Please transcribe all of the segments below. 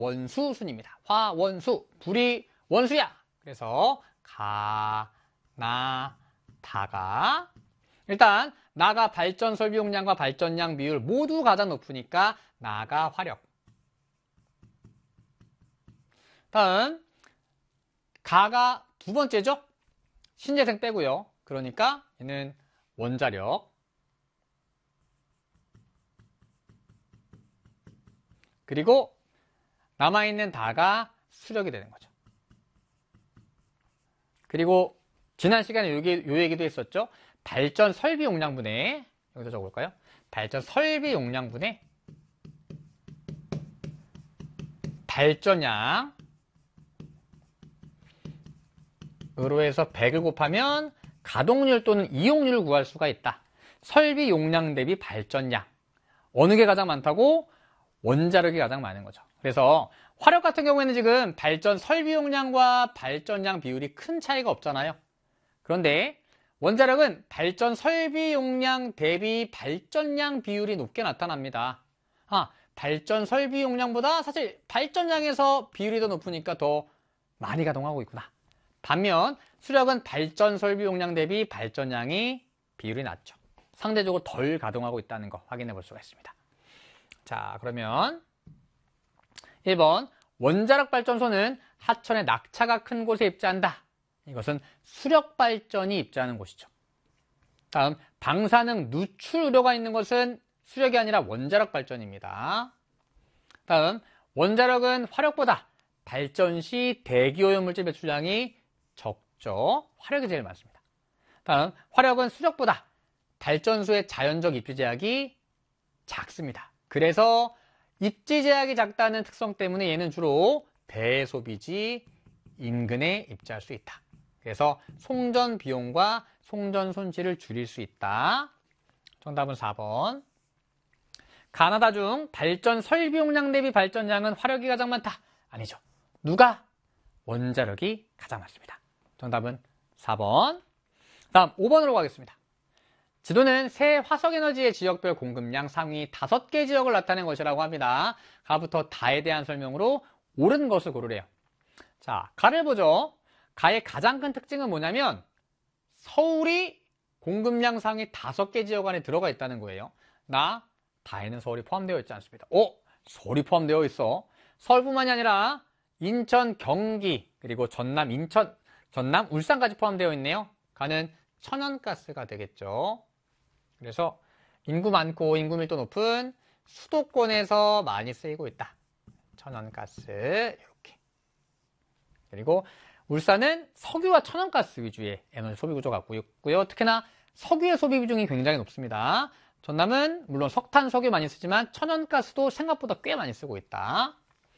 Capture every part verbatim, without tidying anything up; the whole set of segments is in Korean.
화원수순입니다. 화원수, 불이 원수야. 그래서 가, 나, 다가 일단 나가 발전 설비 용량과 발전량 비율 모두 가장 높으니까 나가 화력. 다음 가가 두 번째죠. 신재생 빼고요. 그러니까 얘는 원자력. 그리고 남아있는 다가 수력이 되는 거죠. 그리고 지난 시간에 요, 요 얘기도 했었죠. 발전 설비 용량분의 여기서 적어볼까요? 발전 설비 용량분의 발전량 으로 해서 백을 곱하면 가동률 또는 이용률을 구할 수가 있다. 설비 용량 대비 발전량. 어느 게 가장 많다고? 원자력이 가장 많은 거죠. 그래서 화력 같은 경우에는 지금 발전 설비 용량과 발전량 비율이 큰 차이가 없잖아요. 그런데 원자력은 발전 설비 용량 대비 발전량 비율이 높게 나타납니다. 아, 발전 설비 용량보다 사실 발전량에서 비율이 더 높으니까 더 많이 가동하고 있구나. 반면 수력은 발전 설비 용량 대비 발전량이 비율이 낮죠. 상대적으로 덜 가동하고 있다는 거 확인해 볼 수가 있습니다. 자, 그러면 일 번 원자력 발전소는 하천의 낙차가 큰 곳에 입지한다. 이것은 수력 발전이 입지하는 곳이죠. 다음 방사능 누출 우려가 있는 것은 수력이 아니라 원자력 발전입니다. 다음 원자력은 화력보다 발전 시 대기오염물질 배출량이 적죠. 화력이 제일 많습니다. 다음 화력은 수력보다 발전소의 자연적 입지 제약이 작습니다. 그래서 입지 제약이 작다는 특성 때문에 얘는 주로 대소비지 인근에 입지할 수 있다. 그래서 송전 비용과 송전 손실을 줄일 수 있다. 정답은 사 번. 가나다 중 발전 설비 용량 대비 발전량은 화력이 가장 많다. 아니죠. 누가? 원자력이 가장 많습니다. 정답은 사 번. 다음 오 번으로 가겠습니다. 지도는 새 화석에너지의 지역별 공급량 상위 다섯 개 지역을 나타낸 것이라고 합니다. 가부터 다에 대한 설명으로 옳은 것을 고르래요. 자, 가를 보죠. 가의 가장 큰 특징은 뭐냐면 서울이 공급량 상위 다섯 개 지역 안에 들어가 있다는 거예요. 나 다에는 서울이 포함되어 있지 않습니다. 오! 서울이 포함되어 있어. 서울뿐만이 아니라 인천, 경기, 그리고 전남, 인천, 전남, 울산까지 포함되어 있네요. 가는 천연가스가 되겠죠. 그래서 인구 많고 인구 밀도 높은 수도권에서 많이 쓰이고 있다. 천연가스 이렇게. 그리고 울산은 석유와 천연가스 위주의 에너지 소비 구조가 갖고 있고요. 특히나 석유의 소비 비중이 굉장히 높습니다. 전남은 물론 석탄, 석유 많이 쓰지만 천연가스도 생각보다 꽤 많이 쓰고 있다.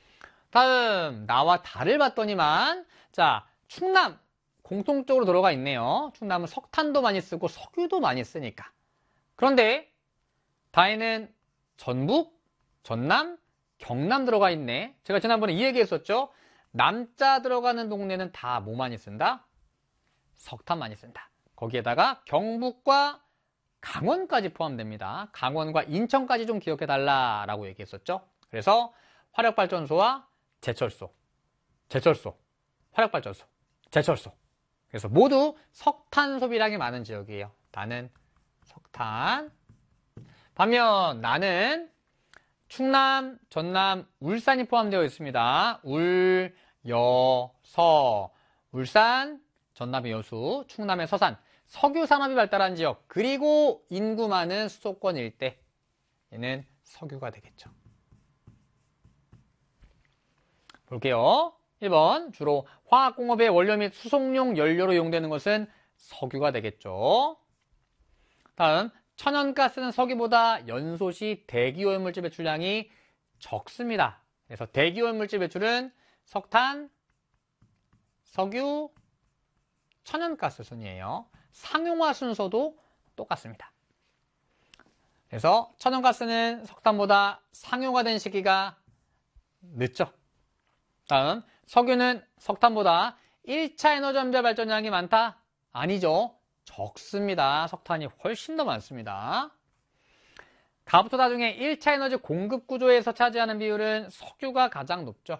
다음 나와 다를 봤더니만 자 충남 공통적으로 들어가 있네요. 충남은 석탄도 많이 쓰고 석유도 많이 쓰니까. 그런데 다에는 전북, 전남, 경남 들어가 있네. 제가 지난번에 이 얘기했었죠. 남자 들어가는 동네는 다 뭐 많이 쓴다? 석탄 많이 쓴다. 거기에다가 경북과 강원까지 포함됩니다. 강원과 인천까지 좀 기억해달라라고 얘기했었죠. 그래서 화력발전소와 제철소, 제철소, 화력발전소, 제철소. 그래서 모두 석탄 소비량이 많은 지역이에요. 나는 석탄. 반면 나는 충남, 전남, 울산이 포함되어 있습니다. 울, 여, 서. 울산, 전남의 여수, 충남의 서산. 석유 산업이 발달한 지역, 그리고 인구 많은 수도권 일대. 얘는 석유가 되겠죠. 볼게요. 일 번 주로 화학공업의 원료 및 수송용 연료로 이용되는 것은 석유가 되겠죠. 다음 천연가스는 석유보다 연소 시 대기오염물질 배출량이 적습니다. 그래서 대기오염물질 배출은 석탄, 석유, 천연가스 순이에요. 상용화 순서도 똑같습니다. 그래서 천연가스는 석탄보다 상용화된 시기가 늦죠. 다음 석유는 석탄보다 일 차 에너지 원별 발전량이 많다? 아니죠. 적습니다. 석탄이 훨씬 더 많습니다. 가부터 나중에 일 차 에너지 공급 구조에서 차지하는 비율은 석유가 가장 높죠.